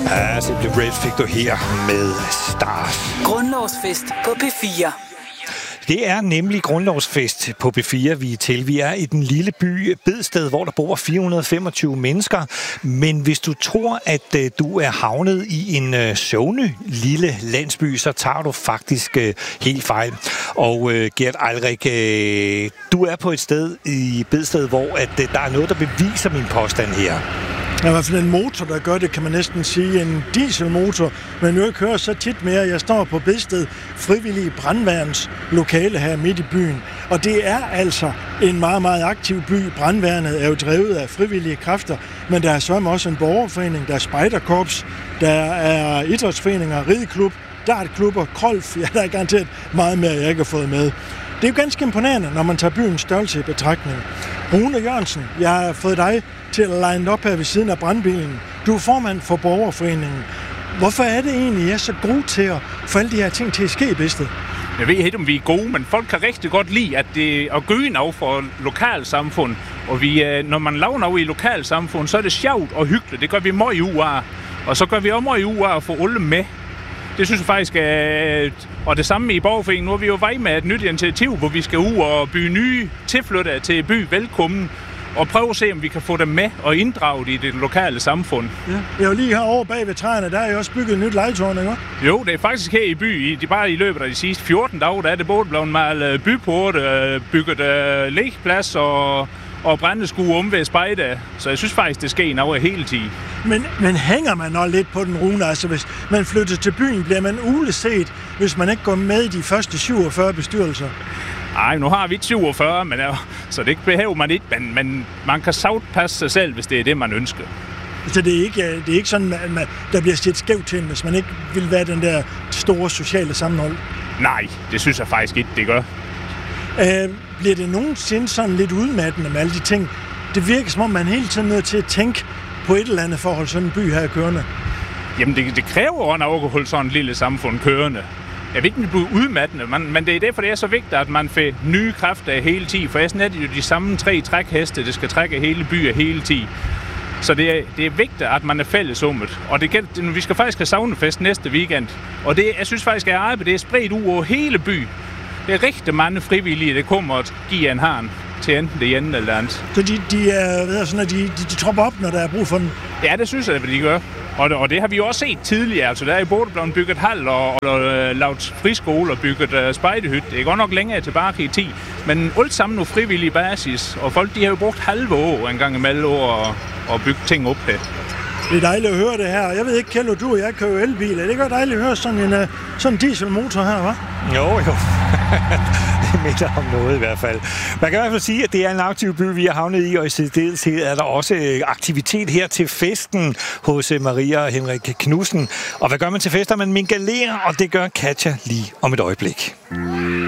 Ja, Simply Red fik du her med Stars. Grundlovsfest på P4. Det er nemlig grundlovsfest på P4, vi er til. Vi er i den lille by Bedsted, hvor der bor 425 mennesker. Men hvis du tror, at du er havnet i en sovende lille landsby, så tager du faktisk helt fejl. Og Gert Eilrik, du er på et sted i Bedsted, hvor at, der er noget, der beviser min påstand her. Der er i hvert fald en motor, der gør det, kan man næsten sige. En dieselmotor, men nu kører så tit mere. Jeg står på Bedsted frivillige brandværns lokale her midt i byen. Og det er altså en meget, meget aktiv by. Brandværnet er jo drevet af frivillige kræfter, men der er så også en borgerforening, der er spejderkorps, der er idrætsforeninger, rideklub, dartklubber, krolf. Ja, der er garanteret meget mere, jeg ikke har fået med. Det er jo ganske imponerende, når man tager byens størrelse i betragtning. Rune Jørgensen, jeg har fået dig til at line op her ved siden af brandbilen. Du er formand for borgerforeningen. Hvorfor er det egentlig, I er så gode til at få alle de her ting til at ske i Bedsted? Jeg ved ikke, om vi er gode, men folk kan rigtig godt lide, at det er gøen af for lokalsamfund. Og når man laver noget i lokalsamfund, så er det sjovt og hyggeligt. Det gør vi meget i UR. Og så gør vi også meget i UR at få alle med. Det synes jeg faktisk er... Og det samme i borgerforeningen. Nu er vi jo vej med et nyt initiativ, hvor vi skal ud og bygge nye tilflyttere til by velkommen. Og prøve at se, om vi kan få dem med og inddrage det i det lokale samfund. Ja. Jeg er jo lige herovre bag ved træerne, der er jo også bygget et nyt legetårn, ikke? Jo, det er faktisk her i by. Bare i løbet af de sidste 14 dage, der er det både blevet malet byporte, bygget legeplads og brændeskue om ved spejde. Så jeg synes faktisk, det sker noget hele tiden. Men hænger man også lidt på den, Rune? Altså, hvis man flytter til byen, bliver man uleset, hvis man ikke går med i de første 47 bestyrelser? Nej, nu har vi 47, men så det behøver man ikke, men man kan savt passe sig selv, hvis det er det, man ønsker. Så det er ikke sådan, at der bliver set skævt til, hvis man ikke vil være den der store sociale sammenhold? Nej, det synes jeg faktisk ikke, det gør. Bliver det nogensinde sådan lidt udmattende med alle de ting? Det virker som om, man hele tiden er nødt til at tænke på et eller andet forhold, sådan en by her kørende. Jamen, det kræver også at holde sådan en lille samfund kørende. Jeg ved ikke, det bliver udmattende, men det er derfor, det er så vigtigt, at man får nye kræfter hele tiden. For ellers er det jo de samme 3 trækheste, der skal trække hele byen hele tiden. Så det er vigtigt, at man er fælles om det. Og vi skal faktisk have saunefest næste weekend. Og det, jeg synes faktisk, at det er spredt ud over hele byen. Det er rigtig mange frivillige, der kommer og giver en hånd til enten det ene eller det andet. Så de tropper op, når der er brug for den? Ja, det synes jeg, at de gør. Og det har vi jo også set tidligere. Altså, der er i både blevet bygget hal og lavet friskole og bygget spejdehytte. Det er godt nok længere tilbage i tid. Men alt sammen nu frivillige basis. Og folk, de har jo brugt halve år en gang imellem år og bygge ting op her. Det er dejligt at høre det her. Jeg ved ikke, Kjeld, du og jeg kører jo elbil. Er det godt dejligt at høre sådan en dieselmotor her, hva'? Jo. Det minder om noget i hvert fald. Man kan i hvert fald sige, at det er en aktiv by, vi har havnet i, og i særdeleshed er der også aktivitet her til festen hos Maria og Henrik Knudsen. Og hvad gør man til fester? Man mingalerer, og det gør Katja lige om et øjeblik.